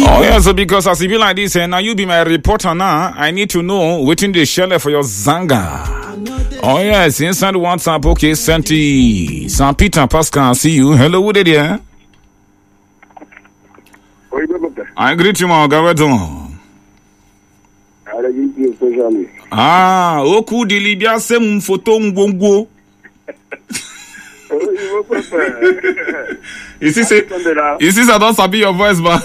Oh, yeah, so because as it be like this, now you be my reporter now, I need to know waiting the shell for your zanga. Oh, yes, inside WhatsApp, okay, Santi, St. Peter, Pascal, see you. Hello, who did you? I greet you, my Gaveton. Ah, Oku de Libya, sem photo mbongo. You see, I don't sabi your voice, but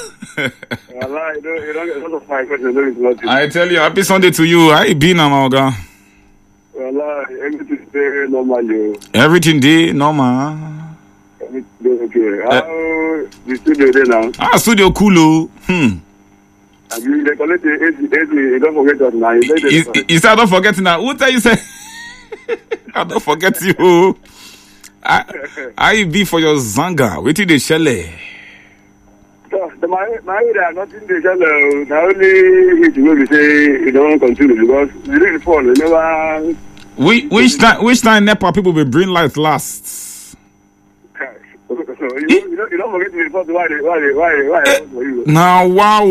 I tell you, happy Sunday to you. I be now, Oga. Everything day normal. Everything day normal. Okay. The studio there now. Ah, studio cool. I mean, they collect the AC, you don't forget that now. You said I don't forget now. Who tell you say? I don't forget you. I be for your zanga. Wait till the shelle. My area, nothing they shall. The only hit will say you don't continue because you really fall. You never. Which time NEPA people will bring light last? You don't forget to report why for you. Now, wow.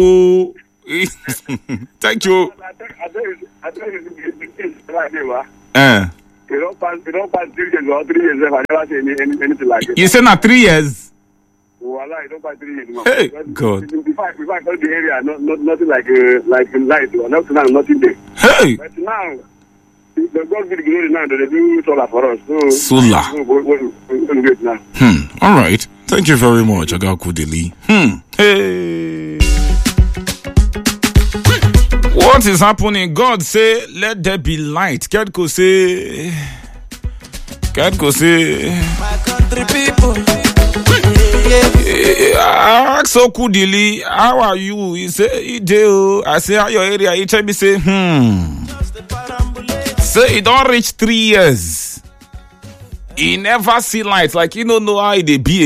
Thank you. I tell you, right there, You don't pass 3 years or 3 years. I never say anything like it. You say now 3 years? Well, I don't pass 3 years. Hey, God. If I go to the area, nothing like light or nothing there. Hey. But now, the God will glory now that they do solar for us. So, solar. We'll get now. All right. Thank you very much, Agakudeli. Hey. What is happening? God say, let there be light. Kedko say, my country people. Ask Okudili, how are you? He say, I say, how your area? He tell me, say, Say, it don't reach 3 years. He never see light. Like, you don't know how they be.